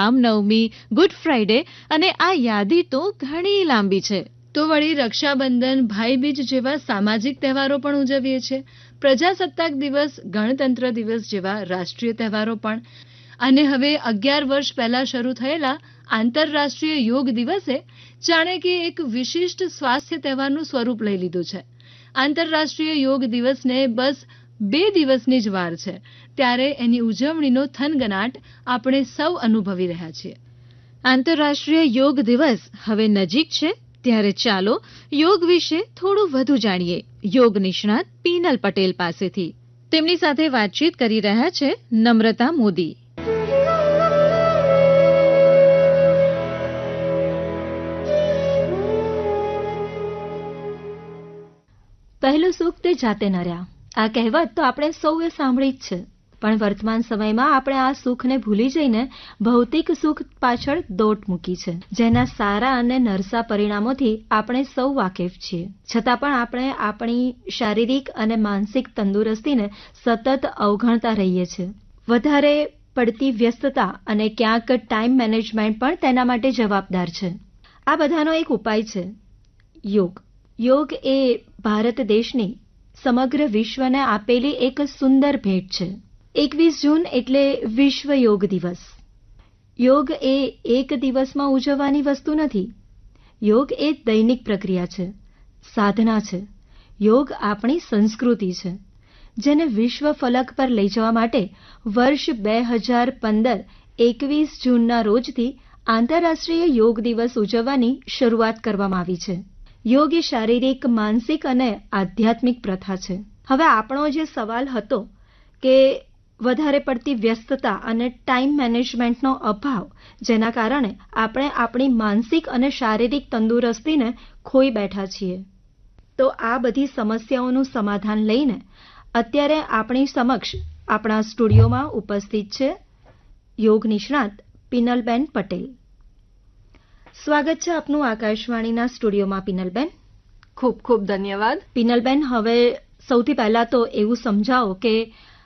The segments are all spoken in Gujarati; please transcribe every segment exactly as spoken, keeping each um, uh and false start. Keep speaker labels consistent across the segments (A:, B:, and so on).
A: રામનવમી, ગુડ ફ્રાઇડે અને આ યાદી તો ઘણી લાંબી છે.
B: તો વળી રક્ષાબંધન, ભાઈબીજ જેવા સામાજિક તહેવારો પણ ઉજવીએ છીએ. પ્રજાસત્તાક દિવસ, ગણતંત્ર દિવસ જેવા રાષ્ટ્રીય તહેવારો પણ. અને હવે અગિયાર વર્ષ પહેલા શરૂ થયેલા આંતરરાષ્ટ્રીય યોગ દિવસે જાણે કે એક વિશિષ્ટ સ્વાસ્થ્ય તહેવારનું સ્વરૂપ લઈ લીધું છે. આંતરરાષ્ટ્રીય યોગ દિવસને બસ બે દિવસની જ વાર છે, ત્યારે એની ઉજવણીનો થનગનાટ આપણે સૌ અનુભવી રહ્યા છીએ.
A: આંતરરાષ્ટ્રીય યોગ દિવસ હવે નજીક છે, ત્યારે ચાલો યોગ વિશે થોડું વધુ જાણીએ યોગ નિષ્ણાત પીનલ પટેલ પાસેથી. તેમની સાથે વાતચીત કરી રહ્યા છે નમ્રતા મોદી.
C: પહેલું સુખ તે જાતે નર્યા, આ કહેવત તો આપણે સૌએ સાંભળી જ છે. પણ વર્તમાન સમયમાં આપણે આ સુખને ભૂલી જઈને ભૌતિક સુખ પાછળ દોટ મૂકી છે, જેના સારા અને નરસા પરિણામોથી આપણે સૌ વાકેફ છીએ. છતાં પણ આપણે આપણી શારીરિક અને માનસિક તંદુરસ્તીને સતત અવગણતા રહીએ છીએ. વધારે પડતી વ્યસ્તતા અને ક્યાંક ટાઈમ મેનેજમેન્ટ પણ તેના માટે જવાબદાર છે. આ બધાનો એક ઉપાય છે યોગ. યોગ એ ભારત દેશની સમગ્ર વિશ્વને આપેલી એક સુંદર ભેટ છે. એકવીસ જૂન એટલે વિશ્વ યોગ દિવસ. યોગ એ એક દિવસમાં ઉજવવાની વસ્તુ નથી. યોગ એ દૈનિક પ્રક્રિયા છે, સાધના છે. યોગ આપણી સંસ્કૃતિ છે, જેને વિશ્વ ફલક પર લઈ જવા માટે વર્ષ બે હજાર પંદર એકવીસ જૂનના રોજથી આંતરરાષ્ટ્રીય યોગ દિવસ ઉજવવાની શરૂઆત કરવામાં આવી છે. યોગ એ શારીરિક, માનસિક અને આધ્યાત્મિક પ્રથા છે. હવે આપણો જે સવાલ હતો કે વધારે પડતી વ્યસ્તતા અને ટાઈમ મેનેજમેન્ટનો અભાવ, જેના કારણે આપણે આપણી માનસિક અને શારીરિક તંદુરસ્તીને ખોઈ બેઠા છીએ. તો આ બધી સમસ્યાઓનું સમાધાન લઈને અત્યારે આપણી સમક્ષ આપણા સ્ટુડિયોમાં ઉપસ્થિત છે યોગ નિષ્ણાત પીનલબેન પટેલ. સ્વાગત છે આપનું આકાશવાણીના સ્ટુડિયોમાં પીનલબેન.
B: ખૂબ ખૂબ ધન્યવાદ.
C: પીનલબેન, હવે સૌથી પહેલા તો એવું સમજાવો કે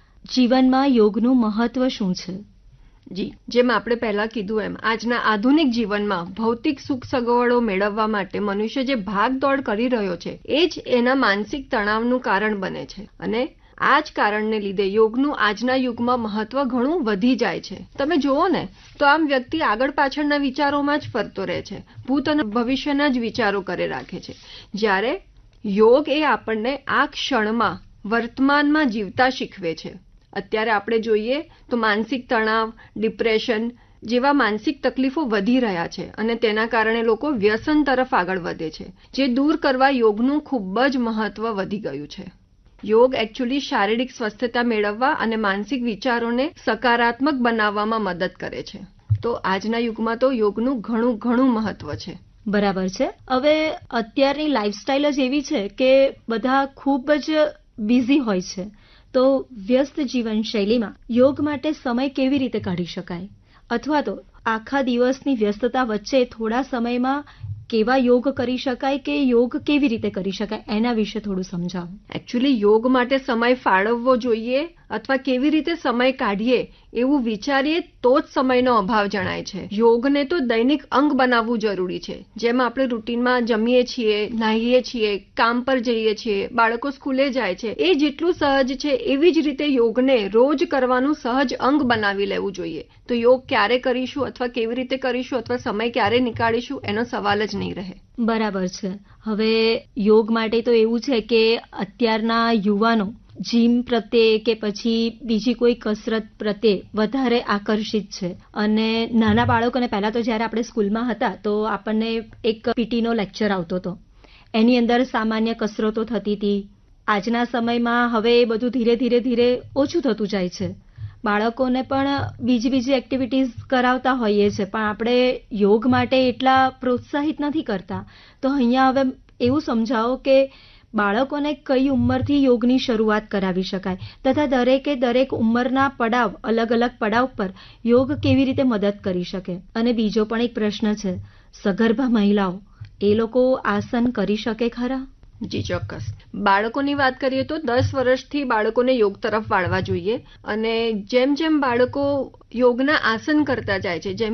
C: જીવનમાં યોગનું મહત્વ શું છે?
B: જી, જેમ આપણે પહેલા કીધું એમ આજના આધુનિક જીવનમાં ભૌતિક સુખ સગવડો મેળવવા માટે મનુષ્ય જે ભાગદોડ કરી રહ્યો છે, એ જ એના માનસિક તણાવનું કારણ બને છે. અને આ જ કારણને લીધે યોગનું આજના યુગમાં મહત્વ ઘણું વધી જાય છે. તમે જુઓ ને તો આમ વ્યક્તિ આગળ પાછળના વિચારોમાં જ ફરતો રહે છે, ભૂત અને ભવિષ્યના જ વિચારો કરે રાખે છે. જ્યારે યોગ એ આપણને આ ક્ષણમાં વર્તમાનમાં જીવતા શીખવે છે. અત્યારે આપણે જોઈએ તો માનસિક તણાવ, ડિપ્રેશન જેવા માનસિક તકલીફો વધી રહ્યા છે અને તેના કારણે લોકો વ્યસન તરફ આગળ વધે છે, જે દૂર કરવા યોગનું ખૂબ જ મહત્વ વધી ગયું છે. યોગ એકચ્યુઅલી શારીરિક સ્વસ્થતા મેળવવા અને માનસિક વિચારોને સકારાત્મક બનાવવામાં મદદ કરે છે. તો આજના યુગમાં તો યોગનું ઘણું ઘણું મહત્વ છે.
C: બરાબર છે. હવે અત્યારની લાઈફસ્ટાઈલ જ એવી છે કે બધા ખૂબ જ બિઝી હોય છે. તો વ્યસ્ત જીવનશૈલીમાં યોગ માટે સમય કેવી રીતે કાઢી શકાય? અથવા તો આખા દિવસની વ્યસ્તતા વચ્ચે થોડા સમયમાં કેવા યોગ કરી શકાય કે યોગ કેવી રીતે કરી શકાય, એના વિશે થોડું સમજાવો.
B: એકચ્યુઅલી યોગ માટે સમય ફાળવવો જોઈએ અથવા કેવી રીતે સમય કાઢીએ એવું વિચારીએ તો જ સમયનો અભાવ જણાય છે. યોગને તો દૈનિક અંગ બનાવવું જરૂરી છે. જેમ આપણે રૂટીનમાં જમીએ છીએ, નાહીએ છીએ, કામ પર જઈએ છીએ, બાળકો સ્કૂલે જાય છે, એ જેટલું સહજ છે એવી જ રીતે યોગને રોજ કરવાનું સહજ અંગ બનાવી લેવું જોઈએ. તો યોગ ક્યારે કરીશું અથવા કેવી રીતે કરીશું અથવા સમય ક્યારે નીકાળીશું એનો સવાલ જ નહીં રહે.
C: બરાબર છે. હવે યોગ માટે તો એવું છે કે અત્યારના યુવાનો જીમ પ્રત્યે કે પછી બીજી કોઈ કસરત પ્રત્યે વધારે આકર્ષિત છે. અને નાના બાળકોને પહેલા તો જ્યારે આપણે સ્કૂલમાં હતા તો આપણને એક પીટીનો લેક્ચર આવતો હતો, એની અંદર સામાન્ય કસરતો થતી હતી. આજના સમયમાં હવે એ બધું ધીરે ધીરે ધીરે ઓછું થતું જાય છે. બાળકોને પણ બીજી બીજી એક્ટિવિટીઝ કરાવતા હોઈએ છે, પણ આપણે યોગ માટે એટલા પ્રોત્સાહિત નથી કરતા. તો અહીંયા હવે એવું સમજાવો કે બાળકોને કઈ ઉંમરથી યોગની શરૂઆત કરાવી શકાય તથા દરેકે દરેક ઉંમરના પડાવ, અલગ અલગ પડાવ પર યોગ કેવી રીતે મદદ કરી શકે. અને બીજો પણ એક પ્રશ્ન છે, સગર્ભા મહિલાઓ એ લોકો આસન કરી શકે ખરા?
B: જી ચોક્કસ. બાળકોની વાત કરીએ તો દસ વર્ષથી બાળકોને યોગ તરફ વાળવા જોઈએ. અને જેમ જેમ બાળકો યોગના આસન કરતા જાય છે, જેમ